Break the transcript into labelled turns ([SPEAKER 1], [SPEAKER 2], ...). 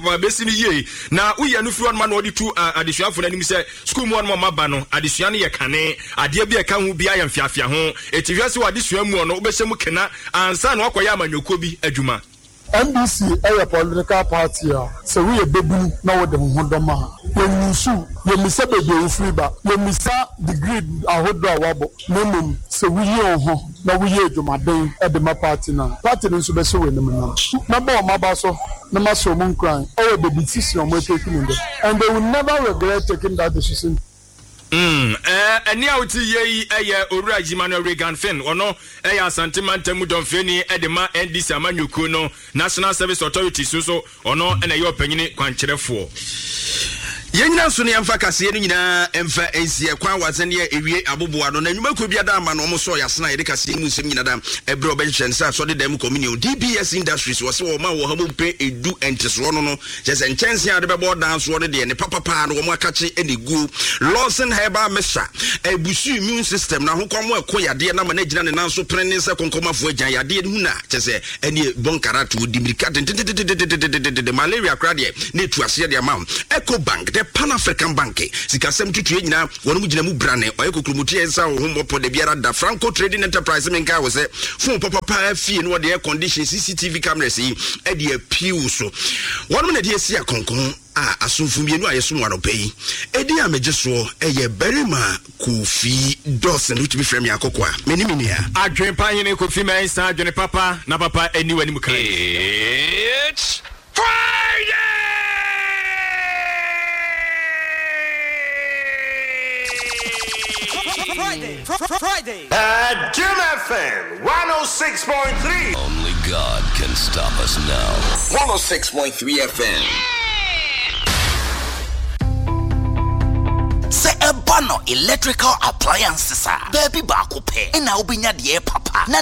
[SPEAKER 1] besi ni ye na uye no firi man odi tu adesuafo nanim se school mu no maba no adesua no ye kane ade bia ka ho bia ya mfiafia ho etiwiase wa adesua mu no obese mu kena ansa na akoya amanyoko bi adwuma
[SPEAKER 2] NDC a political party so we a baby now with the Hundama. When you sue, you miss a baby free back. You miss the grid a hold wabo. No, so we hear now we hear to my day at the my party now. Party is to be so in the man. Number my basso, no matter moon crying. Oh, the decision we're taking in there. And they will never regret taking that decision.
[SPEAKER 1] Eni awuti ye Owura Jimano Regan Fen ono sentiment mu don feni edema NDC amanyuku no National Service Authority so ono ena ye opanyini kwankyerefo
[SPEAKER 3] Yenyina so ne emfa kase ne nyina emfa ensie kwan wazene ye ewie aboboa no na nwuma ko bia da ma no mo so yasena ye de kase mu nsem nyina da ebro benchen sa so de dem communion DBS Industries wo se wo ma wo ha mo pe edu enteso no no je se nchense ade be bo dan so de ne papa no wo mo akache enegu Lawson Herbal Mixture ebusu immune system na hokom ekoyade na ma na gina ne nan so prene se konkomafo agyan yade hu na je se ene bonkarato dimirika de malaria krade ne tuase de ma Ecobank Pan African Bank, Sikasem to train now, one of them brand, or Ecomutia, home for the Biara da Franco Trading Enterprise. Menka was a phone papa fee and what their conditions CCTV cameras see, Eddie Pew. So 1 minute here, see a concon. Assume from you, I assume one pay. Eddie, I'm just so a berima Kofi Dawson, which be from Yakokwa. Many.
[SPEAKER 1] I dream pine Kofi man, Sergeant Papa, na Papa, anywhere you can.
[SPEAKER 3] It's Friday!
[SPEAKER 4] Friday at Jim FM 106.3.
[SPEAKER 5] Only God can stop us now.
[SPEAKER 3] 106.3 FM.
[SPEAKER 6] Say a banner electrical appliances, baby bakupe, and now be papa.